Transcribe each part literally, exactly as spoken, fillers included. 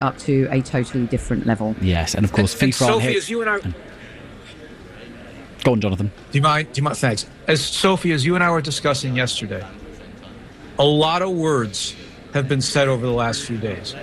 up to a totally different level. Yes, and of course, and, FIFA. And Sophie, here. as you and I. Go on, Jonathan. Do you mind? Do you mind? Thanks. As Sophie, as you and I were discussing yesterday, a lot of words have been said over the last few days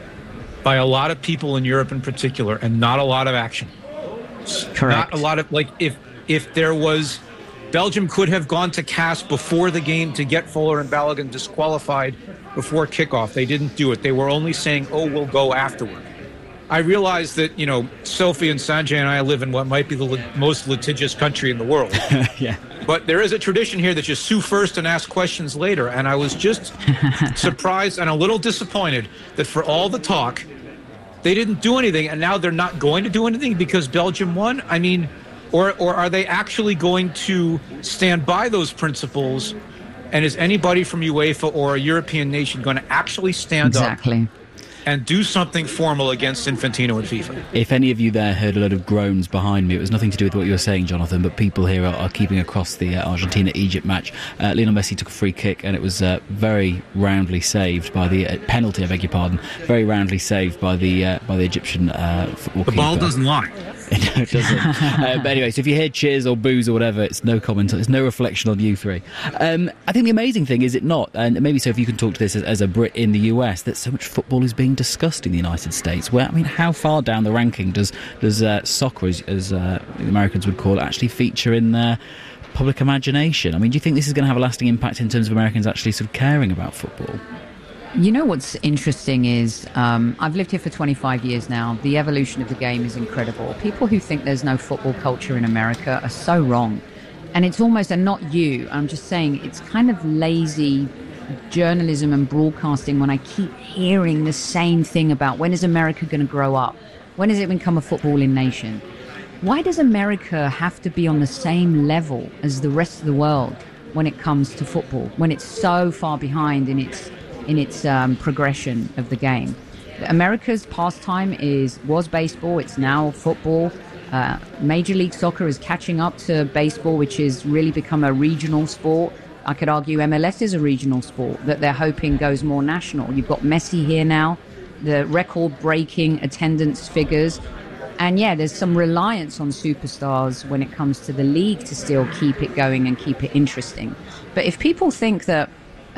by a lot of people in Europe in particular, and not a lot of action. Correct. Not a lot of, like, if if there was, Belgium could have gone to C A S before the game to get Fuller and Balogun disqualified before kickoff. They didn't do it. They were only saying, oh, we'll go afterward. I realize that, you know, Sophie and Sanjay and I live in what might be the li- most litigious country in the world. Yeah. But there is a tradition here that you sue first and ask questions later. And I was just surprised and a little disappointed that for all the talk, they didn't do anything. And now they're not going to do anything because Belgium won. I mean, or or are they actually going to stand by those principles? And is anybody from UEFA or a European nation going to actually stand exactly. up and do something formal against Infantino and FIFA? If any of you there heard a load of groans behind me, it was nothing to do with what you were saying, Jonathan, but people here are, are keeping across the uh, Argentina-Egypt match. Uh, Lionel Messi took a free kick, and it was uh, very roundly saved by the uh, penalty, I beg your pardon, very roundly saved by the uh, by the Egyptian uh, football The keeper. ball doesn't lie. No, it doesn't. uh, but anyway, so if you hear cheers or boos or whatever, it's no comment, it's no reflection on you three. Um, I think the amazing thing, is it not, and maybe so if you can talk to this as, as a Brit in the U S, that so much football is being discussed in the United States. Where, I mean, how far down the ranking does does uh, soccer, as, as uh, the Americans would call it, actually feature in their public imagination? I mean, do you think this is going to have a lasting impact in terms of Americans actually sort of caring about football? You know what's interesting is, um, I've lived here for twenty-five years now. The evolution of the game is incredible. People who think there's no football culture in America are so wrong. And it's almost, and not you, I'm just saying, it's kind of lazy journalism and broadcasting when I keep hearing the same thing about when is America going to grow up? When is it become a footballing nation? Why does America have to be on the same level as the rest of the world when it comes to football, when it's so far behind in its in its um, progression of the game? America's pastime is was baseball. It's now football. Uh, Major League Soccer is catching up to baseball, which has really become a regional sport. I could argue M L S is a regional sport that they're hoping goes more national. You've got Messi here now, the record-breaking attendance figures. And yeah, there's some reliance on superstars when it comes to the league to still keep it going and keep it interesting. But if people think that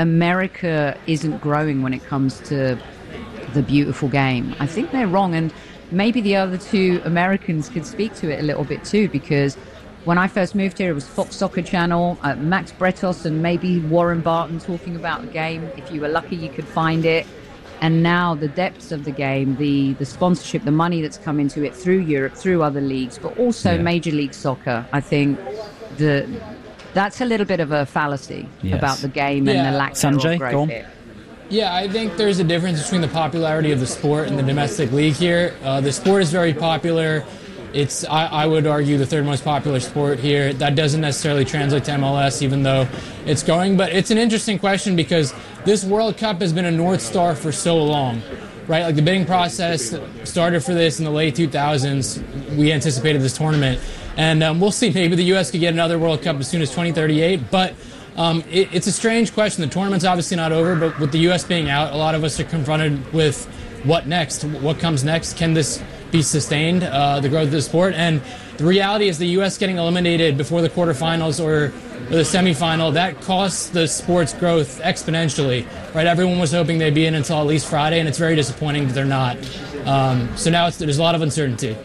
America isn't growing when it comes to the beautiful game, I think they're wrong. And maybe the other two Americans could speak to it a little bit too, because when I first moved here, it was Fox Soccer Channel, uh, Max Bretos and maybe Warren Barton talking about the game. If you were lucky, you could find it. And now the depths of the game, the, the sponsorship, the money that's come into it through Europe, through other leagues, but also yeah. Major League Soccer, I think the that's a little bit of a fallacy yes. about the game yeah. and the lack Sanjay, of growth go on. here. Yeah, I think there's a difference between the popularity of the sport and the domestic league here. Uh, the sport is very popular. It's, I, I would argue, the third most popular sport here. That doesn't necessarily translate to M L S, even though it's going. But it's an interesting question because this World Cup has been a North Star for so long, right? Like the bidding process started for this in the late two thousands. We anticipated this tournament. And um, we'll see. Maybe the U S could get another World Cup as soon as twenty thirty-eight. But um, it, it's a strange question. The tournament's obviously not over, but with the U S being out, a lot of us are confronted with what next? What comes next? Can this be sustained, uh, the growth of the sport? And the reality is the U S getting eliminated before the quarterfinals or, or the semifinal, that costs the sport's growth exponentially, right? Everyone was hoping they'd be in until at least Friday, and it's very disappointing that they're not. Um, so now it's, there's a lot of uncertainty.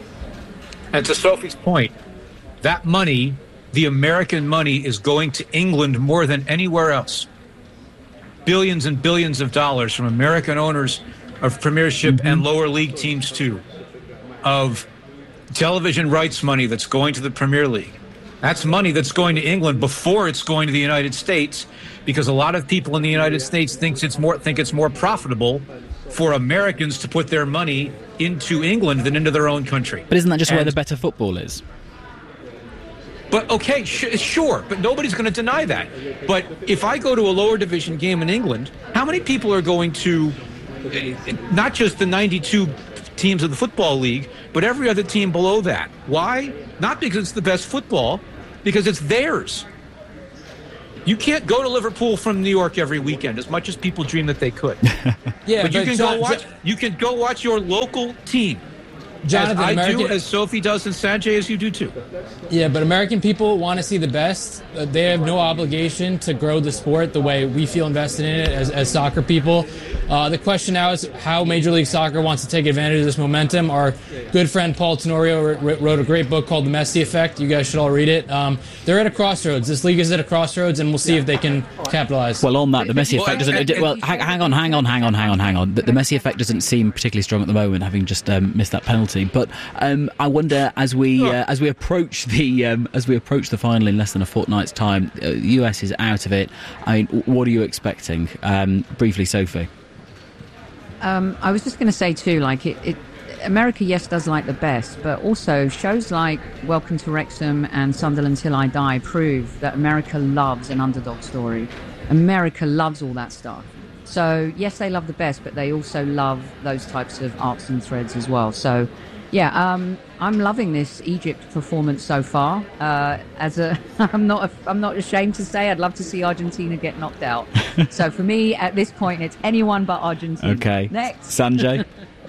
And to Sophie's point, that money, the American money, is going to England more than anywhere else. Billions and billions of dollars from American owners of Premiership mm-hmm. and lower league teams too, of television rights money that's going to the Premier League. That's money that's going to England before it's going to the United States, because a lot of people in the United States thinks it's more think it's more profitable for Americans to put their money into England than into their own country. But isn't that just and, where the better football is? But okay, sh- sure, but nobody's going to deny that. But if I go to a lower division game in England, how many people are going to, not just the ninety-two teams of the Football League, but every other team below that? Why? Not because it's the best football, because it's theirs. You can't go to Liverpool from New York every weekend, as much as people dream that they could. yeah, but you but can John, go watch. You can go watch your local team. Jonathan, as I American, do, as Sophie does, and Sanjay, as you do too. Yeah, but American people want to see the best. Uh, they have no obligation to grow the sport the way we feel invested in it as, as soccer people. Uh, the question now is how Major League Soccer wants to take advantage of this momentum. Our good friend Paul Tenorio wrote a great book called The Messi Effect. You guys should all read it. Um, they're at a crossroads. This league is at a crossroads, and we'll see if they can capitalize. Well, on that, the Messi effect doesn't... Well, hang, hang on, hang on, hang on, hang on, hang on. The, the Messi effect doesn't seem particularly strong at the moment, having just um, missed that penalty. But um, I wonder, as we uh, as we approach the um, as we approach the final in less than a fortnight's time, uh, the U S is out of it. I mean, what are you expecting? Um, briefly, Sophie. Um, I was just going to say too, like it, it, America, yes, does like the best, but also shows like Welcome to Wrexham and Sunderland Till I Die prove that America loves an underdog story. America loves all that stuff. So yes, they love the best, but they also love those types of arcs and threads as well. So yeah, um, I'm loving this Egypt performance so far. Uh, as a, I'm not, a, I'm not ashamed to say, I'd love to see Argentina get knocked out. So for me, at this point, it's anyone but Argentina. Okay. Next, Sanjay.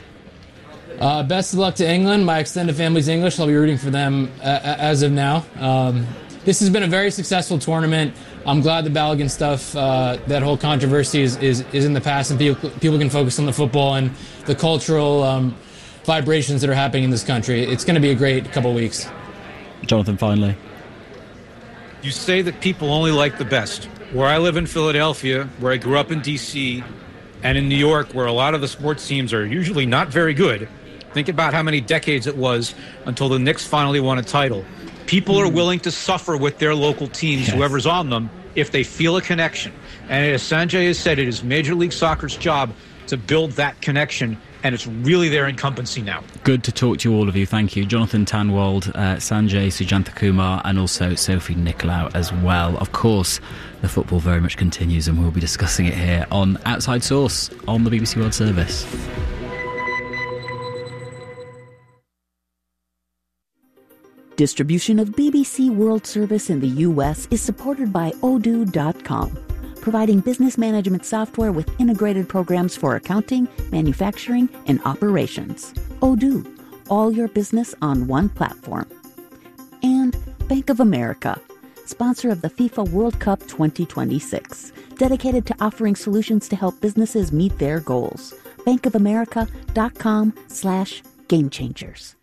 uh, best of luck to England. My extended family's English. I'll be rooting for them uh, as of now. Um, this has been a very successful tournament. I'm glad the Balogun stuff, uh, that whole controversy is, is, is in the past, and people people can focus on the football and the cultural um, vibrations that are happening in this country. It's going to be a great couple of weeks. Jonathan, finally. You say that people only like the best. Where I live in Philadelphia, where I grew up in D C, and in New York, where a lot of the sports teams are usually not very good, think about how many decades it was until the Knicks finally won a title. People are willing to suffer with their local teams, yes. whoever's on them, if they feel a connection. And as Sanjay has said, it is Major League Soccer's job to build that connection, and it's really their incumbency now. Good to talk to you, all of you. Thank you. Jonathan Tannwald, uh, Sanjay Sujanthakumar, and also Sophie Nicolau as well. Of course, the football very much continues, and we'll be discussing it here on Outside Source on the B B C World Service. Distribution of B B C World Service in the U S is supported by Odoo dot com, providing business management software with integrated programs for accounting, manufacturing, and operations. Odoo, all your business on one platform. And Bank of America, sponsor of the FIFA World Cup twenty twenty-six, dedicated to offering solutions to help businesses meet their goals. Bank of America dot com slash game changers.